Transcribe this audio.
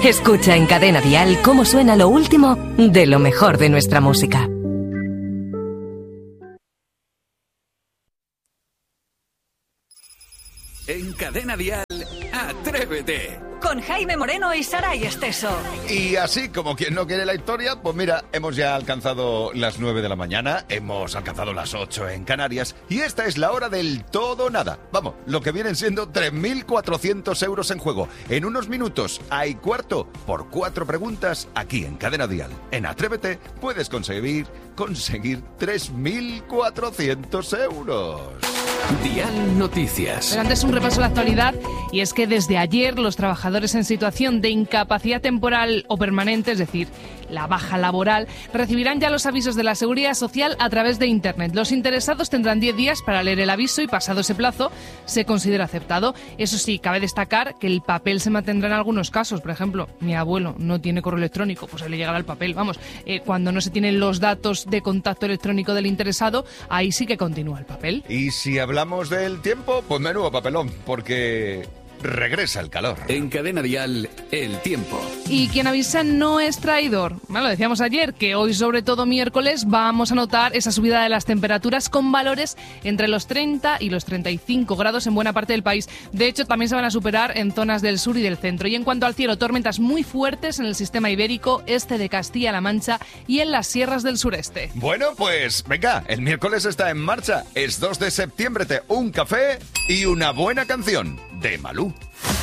Escucha en Cadena Dial cómo suena lo último de lo mejor de nuestra música. En Cadena Dial, Atrévete. Con Jaime Moreno y Saray Esteso. Y así como quien no quiere la historia, pues mira, hemos ya alcanzado las 9 de la mañana, hemos alcanzado las 8 en Canarias y esta es la hora del todo o nada. Vamos, lo que vienen siendo 3.400 euros en juego. En unos minutos hay cuarto por 4 preguntas aquí en Cadena Dial. En Atrévete puedes conseguir 3.400 euros. Dial Noticias. Pero antes un repaso a la actualidad, y es que desde ayer los trabajadores en situación de incapacidad temporal o permanente, es decir, la baja laboral, recibirán ya los avisos de la Seguridad Social a través de Internet. Los interesados tendrán 10 días para leer el aviso y pasado ese plazo se considera aceptado. Eso sí, cabe destacar que el papel se mantendrá en algunos casos. Por ejemplo, mi abuelo no tiene correo electrónico, pues ahí le llegará el papel. Vamos, cuando no se tienen los datos de contacto electrónico del interesado, ahí sí que continúa el papel. Y si hablamos del tiempo, pues menudo papelón, porque regresa el calor. En Cadena Dial, el tiempo. Y quien avisa no es traidor. Bueno, lo decíamos ayer, que hoy, sobre todo miércoles, vamos a notar esa subida de las temperaturas con valores entre los 30 y los 35 grados en buena parte del país. De hecho, también se van a superar en zonas del sur y del centro. Y en cuanto al cielo, tormentas muy fuertes en el sistema ibérico, este de Castilla-La Mancha y en las sierras del sureste. Bueno, pues venga, el miércoles está en marcha. Es 2 de septiembre, un café y una buena canción de Malú.